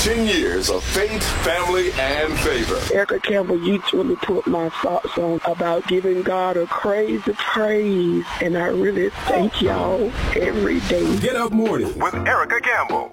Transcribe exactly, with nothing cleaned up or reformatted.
ten years of faith, family, and favor. Erica Campbell, you really put my thoughts on about giving God a crazy praise, and I really thank y'all every day. Get Up Morning with Erica Campbell.